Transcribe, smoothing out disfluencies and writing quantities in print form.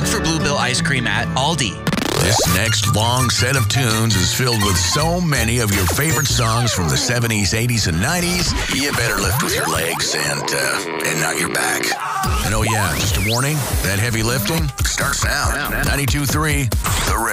Look for Bluebell ice cream at Aldi. This next long set of tunes is filled with so many of your favorite songs from the 70s, 80s, and 90s. You better lift with your legs and not your back. And oh yeah, just a warning, that heavy lifting starts now. 92.3, The